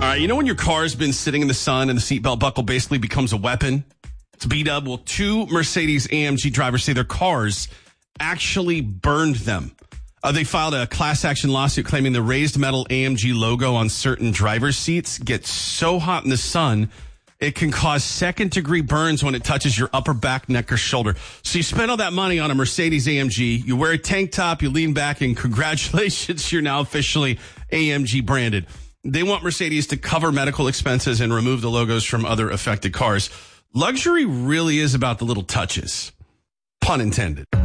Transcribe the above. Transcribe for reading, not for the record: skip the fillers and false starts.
All right, you know when your car's been sitting in the sun and the seatbelt buckle basically becomes a weapon? It's B-Dub. Well, two Mercedes-AMG drivers say their cars actually burned them. They filed a class action lawsuit claiming the raised metal AMG logo on certain driver's seats gets so hot in the sun, it can cause second-degree burns when it touches your upper back, neck, or shoulder. So you spend all that money on a Mercedes-AMG, you wear a tank top, you lean back, and congratulations, you're now officially AMG branded. They want Mercedes to cover medical expenses and remove the logos from other affected cars. Luxury really is about the little touches. Pun intended.